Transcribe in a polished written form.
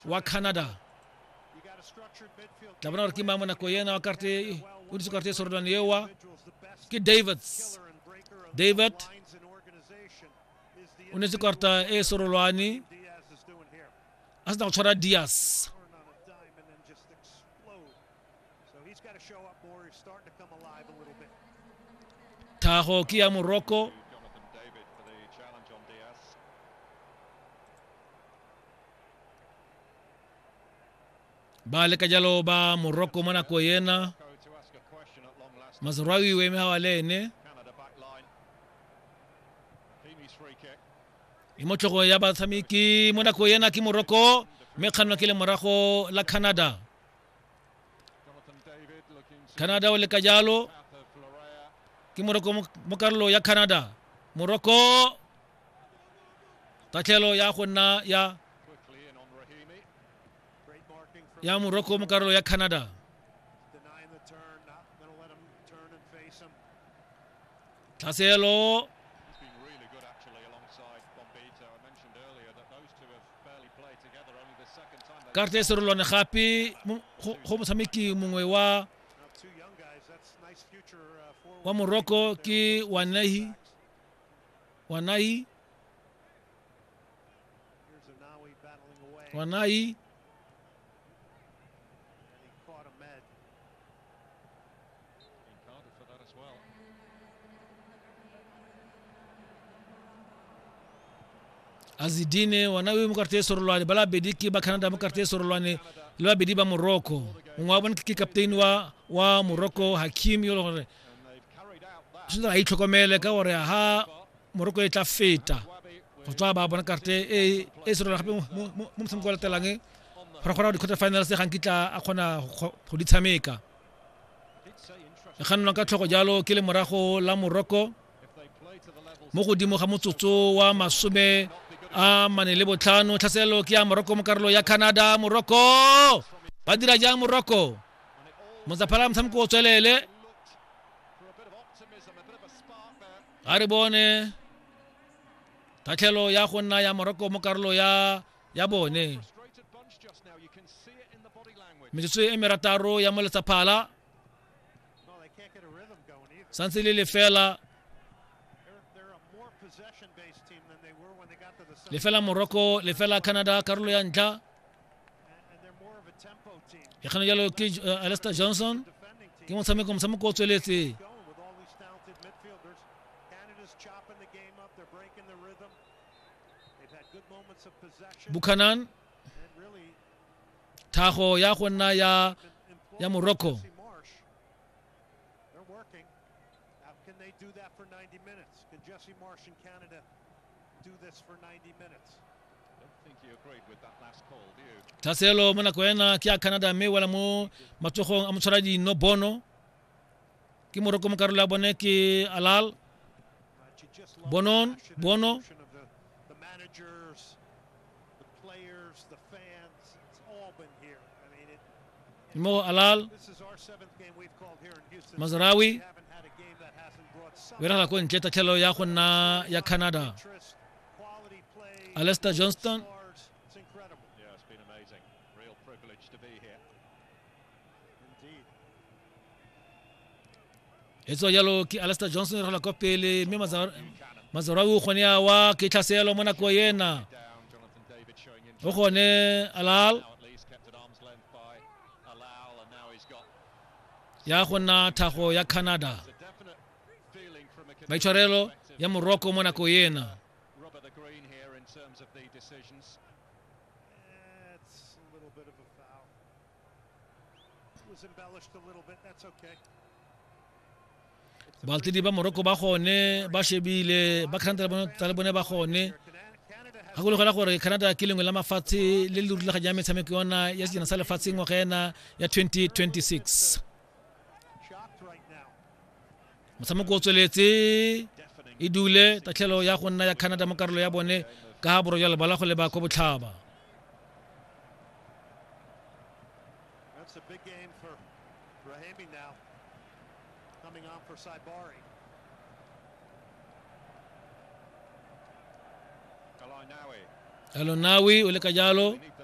wa Canada tabana ki mama na ko yena wakarte udi sukarte sordan yewa ki David unezi karta sorolwani asna chora Diaz taho ki ya Morocco bale kajalo ba Morocco mana ko yena Mazraoui weme hawalene imochoko ya ba thamiki mana ko yena ki Morocco mekhano kile Morocco la Canada wale kajalo ki Morocco mokarlo ya Canada Morocco takelo ya khonna ya Morocco mokarlo ya Canada taselo karte sorolo ne khapi khomo samiki mungwe wa Morocco ki Wanahi Azidine Wanahi mukarte sorolwane bala bediki ba Canada mukarte sorolwane lwa bedi ba Morocco ngwaban ki captain wa Morocco Hakim yolo sindra itokomele ka ore ha Morocco eta feta khotwa ba bona karte sorolwa hape mo mtsamgola telange khora di quarter finals se gankitla a khona go di tshameka ganna ka tlhogo jalo ke le morago la Morocco mo godimo ga motsotso wa masume a manele botlhano tlhaselo ke ya Morocco mo karolo ya Canada Morocco ba dira jang Morocco mozaphala mtsamko o tswelele are bone tatlhelo ya go nna ya Morocco mo karolo ya bone metsotso e merataro ya moletsaphala santsele le fela Morocco le fela Canada karolo ya ntla ya khana yalo ke Alistair Johnson ke motshameko o tsweletse Buchanan taho ya khona ya Morocco taselo mona koena kia Canada me wala mo matsogo amtsaraji no bono ki Morocco mo karola bone ki alal bono mo alal Mazraoui wera ko ncheta chelo ya khona ya Canada Alistair Johnston Eso yalo ki Alistair Johnson ra la kopele me Mazraoui khonia wa ki thaselo mona ko yena o khone alal ya khona thago ya Canada Maichorelo ya Morocco mona ko yena baltidi ba Morocco ba khone ba shebile ba khanta talebone ba khone ha go le gola gore Canada ke lengwe la mafatshe le le rula ga jame tshameko yona ya sena sa lefatsheng go gena ya 2026 motshameko o tsweletse e dule tatlhelo ya go nna ya Canada mo karolo ya bone ka ha boro ya lebala go le ba ko botlhaba Alonawi o le ka jalo